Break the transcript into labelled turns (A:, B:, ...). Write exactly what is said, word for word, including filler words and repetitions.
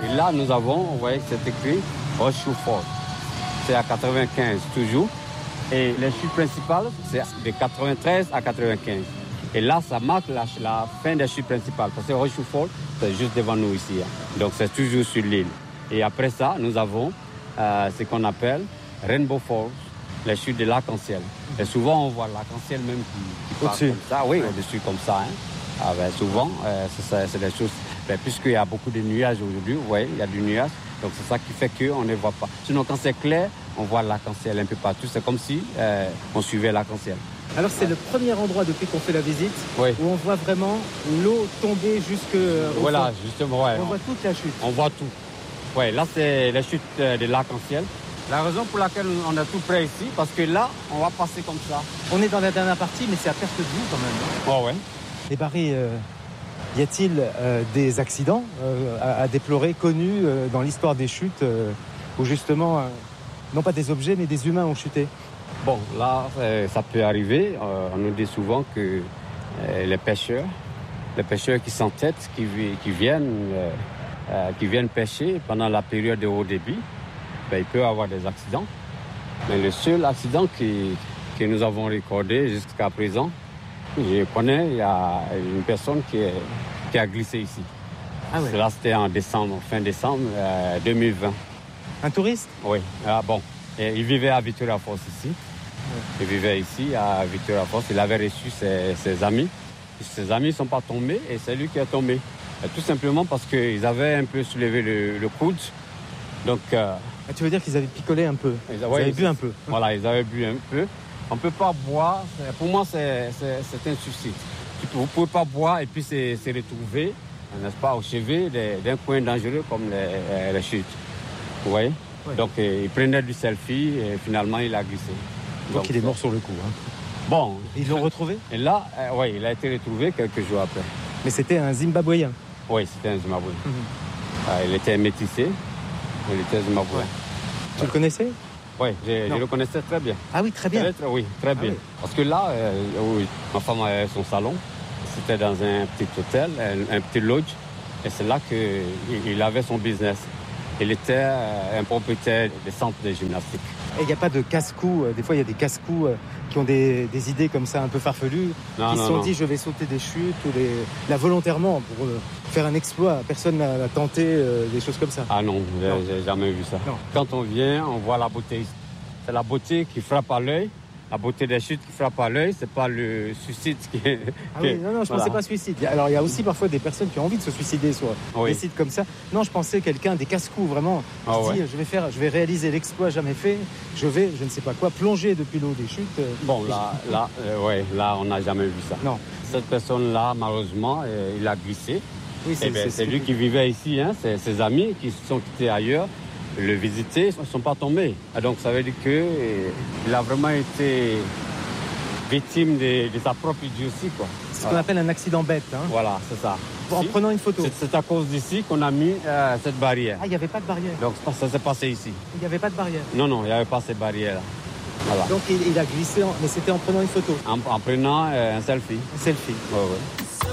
A: Et là, nous avons, vous voyez, c'est écrit Rochefort. C'est à quatre-vingt-quinze toujours. Et les chutes principales, c'est de quatre-vingt-treize à quatre-vingt-quinze. Et là, ça marque la, la fin des chutes principales. Parce que Rochefort, c'est juste devant nous ici. Hein. Donc, c'est toujours sur l'île. Et après ça, nous avons euh, ce qu'on appelle Rainbow Falls, les chutes de l'arc-en-ciel. Et souvent, on voit l'arc-en-ciel même qui, qui part comme ça. Oui, ouais. Au-dessus comme ça. Hein. Ah ben, souvent, euh, c'est, c'est des choses... Ben, puisqu'il y a beaucoup de nuages aujourd'hui, vous voyez, il y a du nuage. Donc, c'est ça qui fait qu'on ne voit pas. Sinon, quand c'est clair, on voit l'arc-en-ciel un peu partout. C'est comme si euh, on suivait l'arc-en-ciel.
B: Alors, c'est ouais. le premier endroit depuis qu'on fait la visite oui. où on voit vraiment l'eau tomber jusque au
A: Voilà,
B: fond.
A: justement. Ouais,
B: on,
A: on
B: voit toute la chute.
A: On voit tout. Oui, là, c'est la chute de l'arc-en-ciel. La raison pour laquelle on est tout près ici, parce que là, on va passer comme ça.
B: On est dans la dernière partie, mais c'est à perte de vue quand même.
A: Oh, ouais.
B: Et Barry, euh, y a-t-il euh, des accidents euh, à, à déplorer, connus euh, dans l'histoire des chutes, euh, où justement, euh, non pas des objets, mais des humains ont chuté?
A: Bon, là, euh, ça peut arriver. Euh, on nous dit souvent que euh, les pêcheurs, les pêcheurs qui s'entêtent, qui, qui, viennent, euh, euh, qui viennent pêcher pendant la période de haut débit, ben, il peut y avoir des accidents. Mais le seul accident qui, que nous avons recordé jusqu'à présent, je connais, il y a une personne qui, est, qui a glissé ici.
B: Ah oui.
A: Là, c'était en décembre, fin décembre euh, deux mille vingt.
B: Un touriste?
A: Oui. Ah, bon. Et il vivait à Victoria Falls ici. Oui. Il vivait ici à Victoria Falls. Il avait reçu ses, ses amis. Ses amis ne sont pas tombés et c'est lui qui est tombé. Et tout simplement parce qu'ils avaient un peu soulevé le, le coude. Donc... Euh,
B: ah, tu veux dire qu'ils avaient picolé un peu? Ils,
A: ils
B: avaient
A: ouais,
B: bu un peu?
A: Voilà, ils avaient bu un peu. On ne peut pas boire. Pour moi, c'est, c'est, c'est un suicide. Vous ne pouvez pas boire et puis se, se retrouver, n'est-ce pas, au chevet d'un coin dangereux comme les, les chutes. Vous voyez? Ouais. Donc, euh, il prenait du selfie et finalement, il a glissé.
B: Donc, Donc il est mort sur le coup. Hein.
A: Bon.
B: Ils l'ont retrouvé?
A: Et là, euh, oui, il a été retrouvé quelques jours après.
B: Mais c'était un Zimbabwéen?
A: Oui, c'était un Zimbabwéen. Mm-hmm. Euh, il était métissé. Il était Zimbabwéen. Ouais.
B: Tu ouais. le connaissais?
A: Oui, je, je le connaissais très bien.
B: Ah oui, très bien.
A: Très, très, oui, très bien. Ah oui. Parce que là, euh, oui, ma femme avait son salon. C'était dans un petit hôtel, un, un petit lodge. Et c'est là qu'il avait son business. Il était un propriétaire des centres de gymnastique.
B: Et il n'y a pas de casse-cou. Des fois, il y a des casse-cous qui ont des, des idées comme ça un peu farfelues, non, qui se sont non. dit je vais sauter des chutes ou des... là volontairement pour faire un exploit. Personne n'a tenté euh, des choses comme ça.
A: Ah non, j'ai jamais vu ça. Non. Quand on vient, on voit la beauté. C'est la beauté qui frappe à l'œil. La beauté des chutes qui frappe à l'œil, c'est pas le suicide qui est...
B: Ah oui, non, non, je voilà. pensais pas suicide. Alors, il y a aussi parfois des personnes qui ont envie de se suicider sur oui. des sites comme ça. Non, je pensais quelqu'un, des casse-cous, vraiment, qui ah ouais. dit, je vais faire, je vais réaliser l'exploit jamais fait, je vais, je ne sais pas quoi, plonger depuis l'eau des chutes.
A: Bon, là, là, euh, ouais, là, on n'a jamais vu ça.
B: Non.
A: Cette personne-là, malheureusement, euh, il a glissé.
B: Oui, c'est,
A: ben,
B: c'est,
A: c'est lui qui vivait ici, hein, c'est ses amis qui se sont quittés ailleurs. Le visiter, ils ne sont pas tombés. Donc, ça veut dire qu'il a vraiment été... victime de, de sa propre idiotie, quoi.
B: C'est ce voilà. qu'on appelle un accident bête. Hein.
A: Voilà, c'est ça.
B: En si, prenant une photo.
A: C'est, c'est à cause d'ici qu'on a mis euh, cette barrière.
B: Ah, il n'y avait pas de barrière.
A: Donc ça s'est passé ici.
B: Il n'y avait pas de barrière.
A: Non, non, il n'y avait pas cette barrière-là. Voilà.
B: Donc il, il a glissé, en... mais c'était en prenant une photo.
A: En, en prenant euh, un selfie.
B: Un selfie.
A: Ouais, ouais.